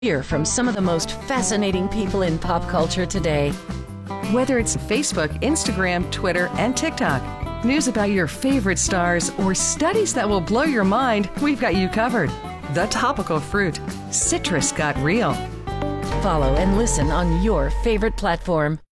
Hear from some of the most fascinating people in pop culture today. Whether it's Facebook, Instagram, Twitter, and TikTok, news about your favorite stars, or studies that will blow your mind, we've got you covered. The Topical Fruit. Citrus got real. Follow and listen on your favorite platform.